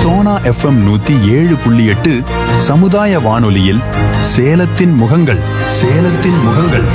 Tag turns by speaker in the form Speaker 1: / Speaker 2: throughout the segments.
Speaker 1: Sona FM 107.8 சமுதாய வானொலியில் சேலத்தின் முகங்கள் சேலத்தின் முகங்கள்.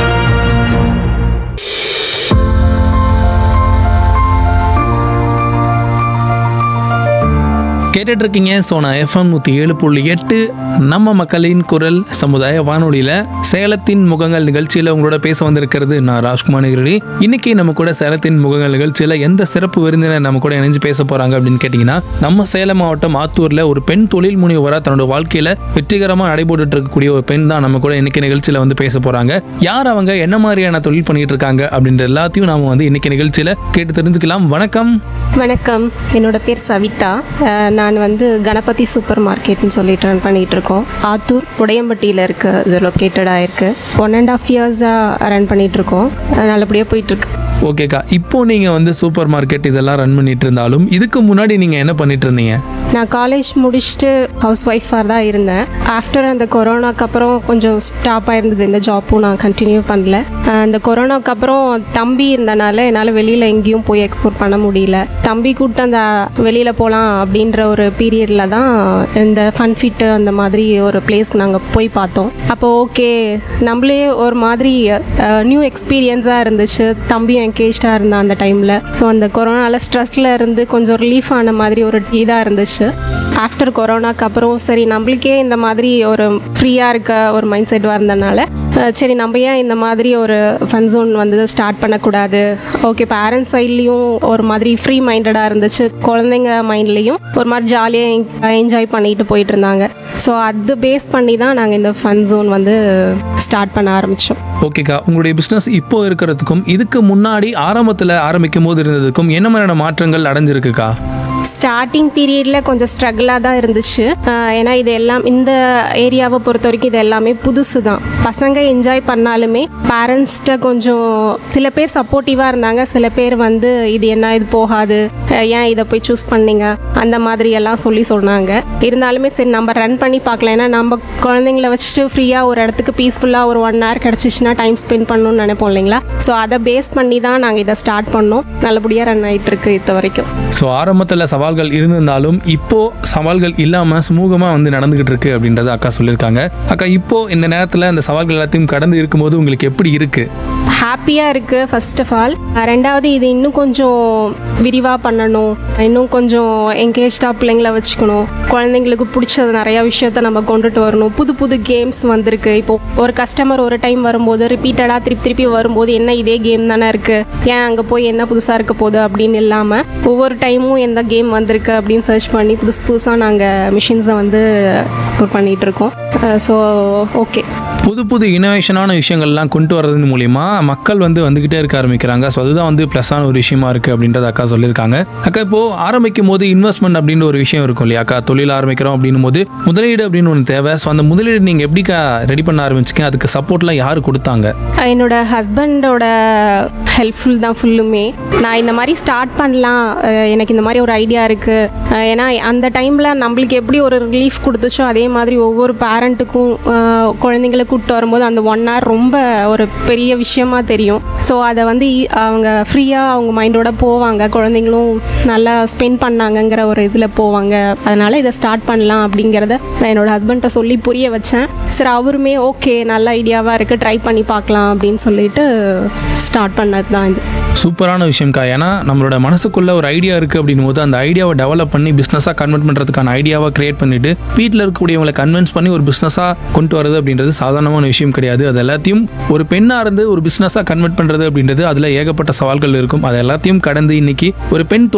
Speaker 2: கேட்டுட்டு இருக்கீங்க சோனா எஃப்எம் 107.8 நம்ம மக்களின் குரல் சமுதாய வானொலியில சேலத்தின் முகங்கள் நிகழ்ச்சியில உங்களோட பேச வந்திருக்கிறது நான் ராஜ்குமார் நிகழ்ச்சி. இன்னைக்கு நம்ம கூட சேலத்தின் முகங்கள் நிகழ்ச்சியில எந்த சிறப்பு விருந்தினர் நம்ம கூட இணைஞ்சு பேச போறாங்க அப்படின்னு கேட்டீங்கன்னா, நம்ம சேலம் மாவட்டம் ஆத்தூர்ல ஒரு பெண் தொழில் முனைவோரா தன்னோட வாழ்க்கையில வெற்றிகரமா நடைபெற்று இருக்கக்கூடிய ஒரு பெண் தான் நம்ம கூட இன்னைக்கு நிகழ்ச்சியில வந்து பேச போறாங்க. யார் அவங்க, என்ன மாதிரியான தொழில் பண்ணிட்டு இருக்காங்க அப்படின்ற எல்லாத்தையும் நாம வந்து இன்னைக்கு நிகழ்ச்சியில கேட்டு தெரிஞ்சுக்கலாம். வணக்கம்.
Speaker 3: வணக்கம், என்னோட பேர் சவிதா. நான் வந்து கணபதி சூப்பர் மார்க்கெட்னு சொல்லிட்டு ரன் பண்ணிகிட்டு இருக்கோம். ஆத்தூர் உடையம்பட்டியில் இருக்குது, இது லொக்கேட்டடாக இருக்குது. 1.5 இயர்ஸாக ரன் பண்ணிகிட்ருக்கோம். நல்லபடியாக போயிட்டுருக்கு.
Speaker 2: ஓகேக்கா, இப்போ நீங்கள் வந்து சூப்பர் மார்க்கெட் இதெல்லாம் ரன் பண்ணிட்டு இருந்தாலும் இதுக்கு முன்னாடி நீங்கள் என்ன பண்ணிட்டு இருந்தீங்க?
Speaker 3: நான் காலேஜ் முடிச்சுட்டு ஹவுஸ் ஒய்ஃபாக தான் இருந்தேன். ஆஃப்டர் அந்த கொரோனாக்கு அப்புறம் கொஞ்சம் ஸ்டாப் ஆயிருந்தது, இந்த ஜாப்பும் நான் கண்டினியூ பண்ணல. அந்த கொரோனாக்கு அப்புறம் தம்பி இருந்தனால என்னால் வெளியில் எங்கேயும் போய் எக்ஸ்போர்ட் பண்ண முடியல. தம்பி கூப்பிட்டு அந்த வெளியில் போகலாம் அப்படின்ற ஒரு பீரியடில் தான் இந்த ஃபன் ஃபிட்டு அந்த மாதிரி ஒரு பிளேஸ்க்கு நாங்கள் போய் பார்த்தோம். அப்போ ஓகே, நம்மளே ஒரு மாதிரி நியூ எக்ஸ்பீரியன்ஸாக இருந்துச்சு. தம்பியும் என்கேஜ்டாக இருந்தான் அந்த டைமில். ஸோ அந்த கொரோனாவில் ஸ்ட்ரெஸ்ஸில் இருந்து கொஞ்சம் ரிலீஃப் ஆன மாதிரி ஒரு இதாக இருந்துச்சு. ஆஃப்டர் கொரோனாக்கு அப்புறம் சரி, நம்மளுக்கே இந்த மாதிரி ஒரு ஃப்ரீயாக இருக்க ஒரு மைண்ட் செட் வந்தனால சரி, நம்ம ஏன் இந்த மாதிரி ஒரு ஃபன் ஜோன் வந்து ஸ்டார்ட் பண்ணக்கூடாது. ஓகே, பேரண்ட்ஸ் சைட்லேயும் ஒரு மாதிரி ஃப்ரீ மைண்டடாக இருந்துச்சு, குழந்தைங்க மைண்ட்லேயும் ஒரு மாதிரி ஜாலியாக என்ஜாய் பண்ணிட்டு போயிட்டு இருந்தாங்க. ஸோ அது பேஸ் பண்ணி தான் நாங்கள் இந்த ஃபன் ஜோன் வந்து ஸ்டார்ட் பண்ண ஆரம்பித்தோம்.
Speaker 2: ஓகேக்கா, உங்களுடைய பிஸ்னஸ் இப்போ இருக்கிறதுக்கும் இதுக்கு முன்னாடி ஆரம்பத்தில் ஆரம்பிக்கும் போது இருந்ததுக்கும் என்ன மாதிரியான மாற்றங்கள் அடைஞ்சிருக்குக்கா?
Speaker 3: ஸ்டார்டிங் பீரியடில் கொஞ்சம் ஸ்ட்ரகிளாக தான் இருந்துச்சு. ஏன்னா இது எல்லாம் இந்த ஏரியாவை பொறுத்த வரைக்கும் இது எல்லாமே புதுசு தான். பசங்க என்ஜாய் பண்ணாலுமே பேரண்ட்ஸ்கிட்ட கொஞ்சம் சில பேர் சப்போர்ட்டிவாக இருந்தாங்க, சில பேர் வந்து இது என்ன, இது போகாது, ஏன் இதை போய் சூஸ் பண்ணீங்க அந்த மாதிரி எல்லாம் சொன்னாங்க. இருந்தாலுமே சரி, நம்ம ரன் பண்ணி பார்க்கலாம். ஏன்னா நம்ம குழந்தைங்கள வச்சுட்டு ஃப்ரீயாக ஒரு இடத்துக்கு பீஸ்ஃபுல்லாக ஒரு 1 hour கிடச்சிச்சின்னா டைம் ஸ்பெண்ட் பண்ணணும்னு நினைப்போம் இல்லைங்களா. ஸோ அதை பேஸ் பண்ணி தான் நாங்கள் இதை ஸ்டார்ட் பண்ணோம். நல்லபடியாக ரன் ஆகிட்டு இருக்கு இது வரைக்கும்.
Speaker 2: ஸோ ஆரம்பத்தில் சவால்கள் இருந்திருந்தாலும் இப்போ சவால்கள் இல்லாமல் சுமூகமாக வந்து நடந்துகிட்டு இருக்கு அப்படின்றத அக்கா சொல்லியிருக்காங்க. அக்கா, இப்போ இந்த நேரத்தில் அந்த சவால்கள் எல்லாத்தையும் கடந்து இருக்கும்போது உங்களுக்கு எப்படி இருக்கு?
Speaker 3: ஹாப்பியாக இருக்குது ஃபர்ஸ்ட் ஆஃப் ஆல். ரெண்டாவது, இது இன்னும் கொஞ்சம் விரிவாக பண்ணணும், இன்னும் கொஞ்சம் என்கேஜ்டாக பிள்ளைங்கள வச்சுக்கணும், குழந்தைங்களுக்கு பிடிச்சது நிறையா விஷயத்த நம்ம கொண்டுட்டு வரணும். புது புது கேம்ஸ் வந்திருக்கு. இப்போது ஒரு கஸ்டமர் ஒரு டைம் வரும்போது ரிப்பீட்டடாக திருப்பி வரும்போது என்ன இதே கேம் தானே இருக்குது, ஏன் அங்கே போய் என்ன புதுசாக இருக்க போகுது அப்படின்னு இல்லாமல் ஒவ்வொரு டைமும் எந்த கேம் வந்திருக்கு அப்படின்னு சர்ச் பண்ணி புதுசாக நாங்கள் மிஷின்ஸை வந்து எக்ஸ்ப்ளோர் பண்ணிகிட்ருக்கோம். ஸோ ஓகே,
Speaker 2: புது இனோவேஷனான விஷயங்கள்லாம் கொண்டு வரது மூலிமா மக்கள் வந்துகிட்டே இருக்க ஆரம்பிக்கிறாங்க. ஸோ அதுதான் வந்து ப்ளஸ்ஸான ஒரு விஷயமா இருக்குது அப்படின்றத அக்கா சொல்லியிருக்காங்க. அக்கா, இப்போது ஆரம்பிக்கும் போது இன்வெஸ்ட்மெண்ட் அப்படின்ற ஒரு விஷயம் இருக்கும் இல்லையா அக்கா? தொழில் ஆரம்பிக்கிறோம் அப்படின்னும் போது முதலீடு அப்படின்னு ஒன்று தேவை. ஸோ அந்த முதலீடு நீங்கள் எப்படிக்கா ரெடி பண்ண ஆரம்பிச்சிங்க? அதுக்கு சப்போர்ட்லாம் யார் கொடுத்தாங்க?
Speaker 3: என்னோட ஹஸ்பண்டோட ஹெல்ப்ஃபுல் தான் ஃபுல்லுமே. நான் இந்த மாதிரி ஸ்டார்ட் பண்ணலாம், எனக்கு இந்த மாதிரி ஒரு ஐடியா இருக்குது. ஏன்னா அந்த டைமில் நம்மளுக்கு எப்படி ஒரு ரிலீஃப் கொடுத்துச்சோ அதே மாதிரி ஒவ்வொரு பேரண்ட்டுக்கும் குழந்தைங்களை கூப்பிட்டு வரும்போது அந்த 1 hour ரொம்ப ஒரு பெரிய விஷயமா தெரியும். ஸோ அதை வந்து அவங்க ஃப்ரீயாக அவங்க மைண்டோட போவாங்க, குழந்தைங்களும் நல்லா ஸ்பெண்ட் பண்ணாங்கங்கிற ஒரு இதில் போவாங்க. அதனால் இதை ஸ்டார்ட் பண்ணலாம் அப்படிங்கிறத நான் என்னோடய ஹஸ்பண்ட்டை சொல்லி புரிய வச்சேன். சரி, அவருமே ஓகே நல்ல ஐடியாவாக இருக்குது, ட்ரை பண்ணி பார்க்கலாம் அப்படின்னு சொல்லிட்டு ஸ்டார்ட் பண்ணது தான் இது.
Speaker 2: சூப்பரான விஷயம்க்கா. ஏன்னா நம்மளோட மனசுக்குள்ள ஒரு ஐடியா இருக்குது அப்படின்னும் போது அந்த ஐடியாவை டெவலப் பண்ணி பிஸ்னஸாக கன்வெர்ட் பண்ணுறதுக்கான ஐடியாவை கிரியேட் பண்ணிட்டு வீட்டில் இருக்கக்கூடியவங்களை கன்வின்ஸ் பண்ணி ஒரு பிஸ்னஸாக கொண்டு வரது அப்படின்றது சாதாரணமான விஷயம் கிடையாது. அது எல்லாத்தையும் ஒரு பெண்ணாக இருந்து ஒரு பிஸ்னஸாக கன்வெர்ட் பண்ணுறது அப்படின்றது அதில் ஏகப்பட்ட சவால்கள் இருக்கும். அது எல்லாத்தையும் கடந்து இன்னைக்கு ஒரு பெண்